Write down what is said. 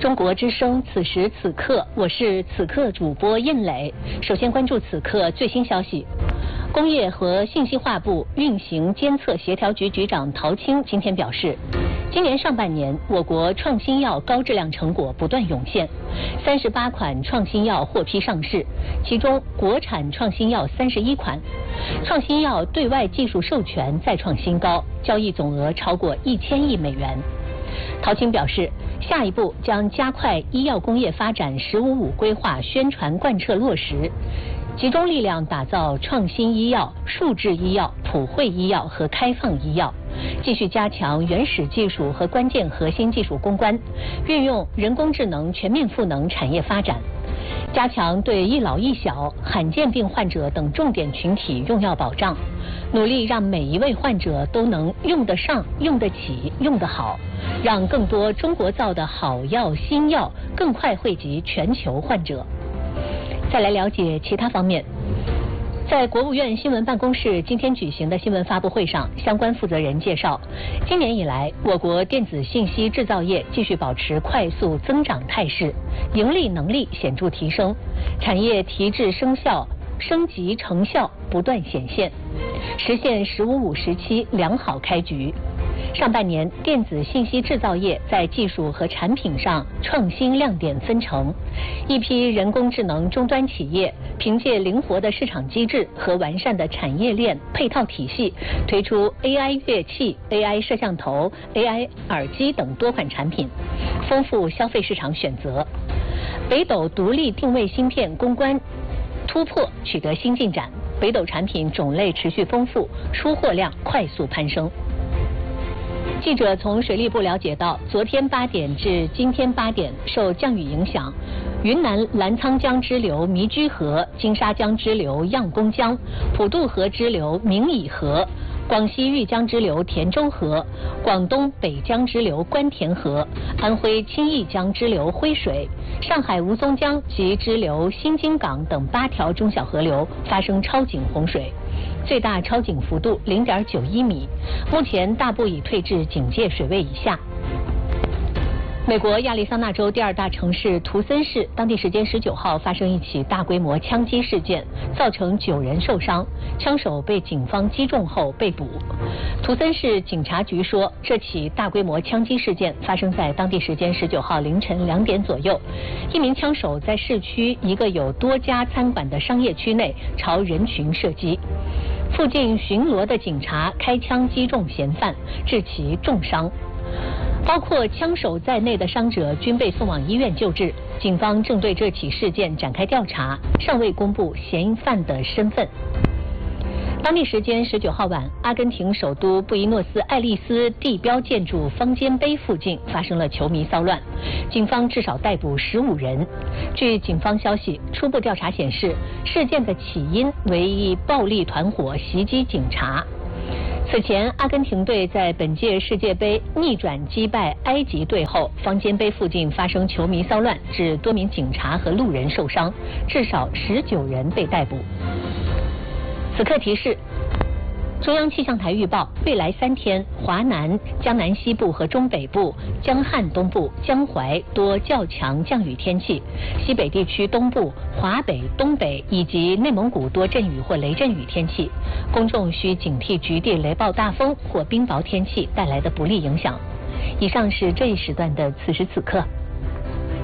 中国之声，此时此刻，我是此刻主播印磊。首先关注此刻最新消息。工业和信息化部运行监测协调局局长陶青今天表示，今年上半年，我国创新药高质量成果不断涌现，38款创新药获批上市，其中国产创新药31款，创新药对外技术授权再创新高，交易总额超过1000亿美元。陶青表示，下一步将加快医药工业发展“15+5”规划宣传贯彻落实，集中力量打造创新医药、数字医药、普惠医药和开放医药，继续加强原始技术和关键核心技术攻关，运用人工智能全面赋能产业发展，加强对一老一小、罕见病患者等重点群体用药保障，努力让每一位患者都能用得上、用得起、用得好，让更多中国造的好药、新药更快惠及全球患者。再来了解其他方面。在国务院新闻办公室今天举行的新闻发布会上，相关负责人介绍，今年以来，我国电子信息制造业继续保持快速增长态势，盈利能力显著提升，产业提质升级成效不断显现，实现“15+5”时期良好开局。上半年，电子信息制造业在技术和产品上创新亮点纷呈，一批人工智能终端企业凭借灵活的市场机制和完善的产业链配套体系，推出 AI 乐器、AI 摄像头、AI 耳机等多款产品，丰富消费市场选择。北斗独立定位芯片攻关突破取得新进展，北斗产品种类持续丰富，出货量快速攀升。记者从水利部了解到，昨天8点至今天8点，受降雨影响，云南澜沧江支流弥居河、金沙江支流样公江、普渡河支流明乙河、广西玉江支流田州河、广东北江支流关田河、安徽青义江支流辉水、上海吴淞江及支流新津港等8条中小河流发生超警洪水，最大超警幅度0.91米，目前大部已退至警戒水位以下。美国亚利桑那州第2大城市图森市，当地时间19号发生一起大规模枪击事件，造成9人受伤，枪手被警方击中后被捕。图森市警察局说，这起大规模枪击事件发生在当地时间19号凌晨2点左右，一名枪手在市区一个有多家餐馆的商业区内朝人群射击，附近巡逻的警察开枪击中嫌犯，致其重伤。包括枪手在内的伤者均被送往医院救治，警方正对这起事件展开调查，尚未公布嫌犯的身份。当地时间19号晚，阿根廷首都布宜诺斯艾利斯地标建筑方尖碑附近发生了球迷骚乱，警方至少逮捕15人。据警方消息，初步调查显示，事件的起因为一暴力团伙袭击警察。此前，阿根廷队在本届世界杯逆转击败埃及队后，方尖碑附近发生球迷骚乱，致多名警察和路人受伤，至少19人被逮捕。此刻提示：中央气象台预报，未来3天，华南、江南西部和中北部、江汉东部、江淮多较强降雨天气，西北地区东部、华北、东北以及内蒙古多阵雨或雷阵雨天气，公众需警惕局地雷暴大风或冰雹天气带来的不利影响。以上是这一时段的此时此刻。